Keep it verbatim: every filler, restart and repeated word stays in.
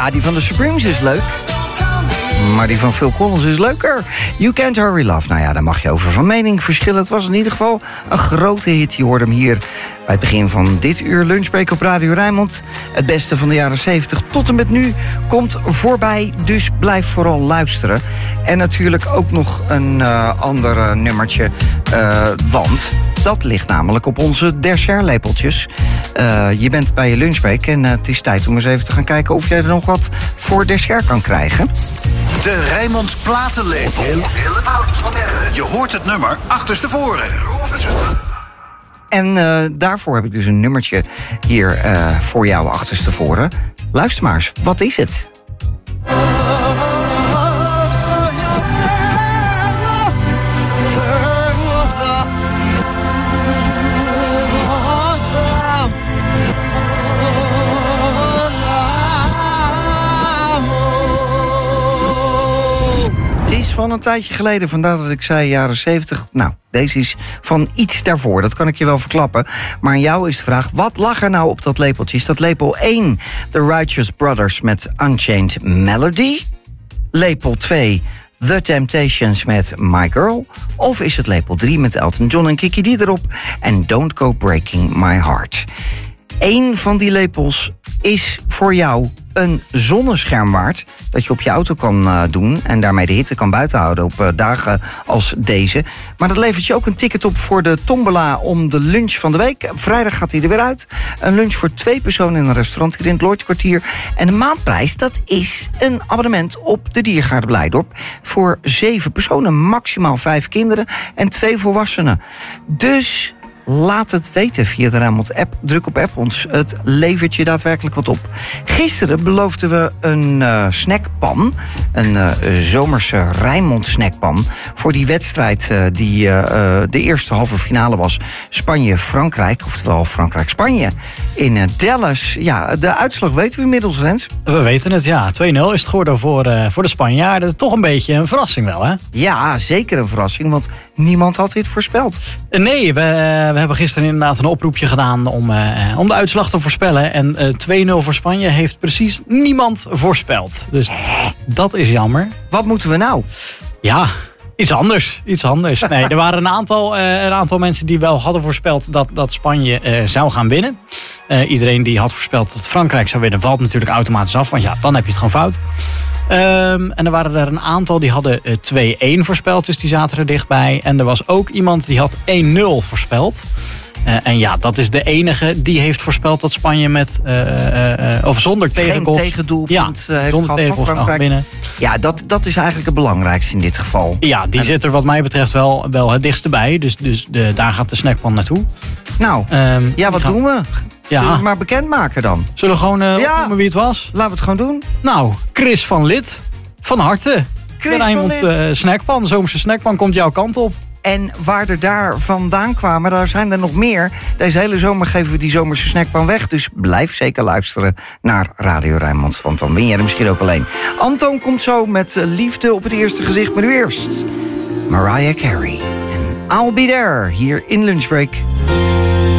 Ja, die van de Supremes is leuk. Maar die van Phil Collins is leuker. You Can't Hurry Love. Nou ja, daar mag je over van mening verschillen. Het was in ieder geval een grote hit. Je hoorde hem hier bij het begin van dit uur Lunchbreak op Radio Rijnmond. Het beste van de jaren zeventig tot en met nu komt voorbij. Dus blijf vooral luisteren. En natuurlijk ook nog een uh, ander uh, nummertje. Uh, want dat ligt namelijk op onze dessertlepeltjes. Uh, je bent bij je lunchbreak en uh, het is tijd om eens even te gaan kijken of jij er nog wat voor dessert kan krijgen. De Rijnmond platenlepel. Je hoort het nummer achterstevoren. En uh, daarvoor heb ik dus een nummertje hier uh, voor jou achterstevoren. Luister maar eens, wat is het? Van een tijdje geleden, vandaar dat ik zei jaren zeventig. Nou, deze is van iets daarvoor, dat kan ik je wel verklappen. Maar aan jou is de vraag, wat lag er nou op dat lepeltje? Is dat lepel één, The Righteous Brothers met Unchained Melody? Lepel twee, The Temptations met My Girl? Of is het lepel drie met Elton John en Kiki D erop? En Don't Go Breaking My Heart? Eén van die lepels is voor jou een zonnescherm waard dat je op je auto kan uh, doen en daarmee de hitte kan buitenhouden op uh, dagen als deze. Maar dat levert je ook een ticket op voor de tombola om de lunch van de week. Vrijdag gaat hij er weer uit. Een lunch voor twee personen in een restaurant hier in het Lloydkwartier. En de maandprijs, dat is een abonnement op de Diergaarde Blijdorp voor zeven personen, maximaal vijf kinderen en twee volwassenen. Dus laat het weten via de Rijnmond app. Druk op app ons. Het levert je daadwerkelijk wat op. Gisteren beloofden we een uh, snackpan. Een uh, zomerse Rijnmond snackpan. Voor die wedstrijd uh, die uh, de eerste halve finale was. Spanje-Frankrijk. Oftewel Frankrijk-Spanje. In uh, Dallas. Ja, de uitslag weten we inmiddels, Rens. We weten het, ja. twee nul is het geworden voor, uh, voor de Spanjaarden. Toch een beetje een verrassing wel, hè? Ja, zeker een verrassing. Want niemand had dit voorspeld. Nee, we... we hebben gisteren inderdaad een oproepje gedaan om, uh, om de uitslag te voorspellen. En uh, twee nul voor Spanje heeft precies niemand voorspeld. Dus dat is jammer. Wat moeten we nou? Ja, iets anders. Iets anders. Nee, er waren een aantal, uh, een aantal mensen die wel hadden voorspeld dat, dat Spanje uh, zou gaan winnen. Uh, iedereen die had voorspeld dat Frankrijk zou winnen, valt natuurlijk automatisch af. Want ja, dan heb je het gewoon fout. Um, en er waren er een aantal die hadden uh, twee één voorspeld, dus die zaten er dichtbij. En er was ook iemand die had één nul voorspeld. Uh, en ja, dat is de enige die heeft voorspeld dat Spanje met uh, uh, uh, of zonder tegengoal, geen tegendoelpunt ja, heeft zonder gehad van Frankrijk binnen. Ja, dat, dat is eigenlijk het belangrijkste in dit geval. Ja, die en... zit er wat mij betreft wel, wel het dichtste bij. Dus, dus de, daar gaat de snackpan naartoe. Nou, um, ja, wat gaan... doen we? Ja. Zullen we het maar bekendmaken dan? Zullen we gewoon uh, ja. opnoemen wie het was? Laten we het gewoon doen. Nou, Chris van Lid. Van harte. Chris de Rijnmond van Lid. Uh, snackpan, de zomerse snackpan komt jouw kant op. En waar er daar vandaan kwamen, daar zijn er nog meer. Deze hele zomer geven we die zomerse snackpan weg. Dus blijf zeker luisteren naar Radio Rijnmond. Want dan win je er misschien ook alleen. Anton komt zo met liefde op het eerste gezicht. Maar nu eerst Mariah Carey. En I'll Be There hier in Lunchbreak.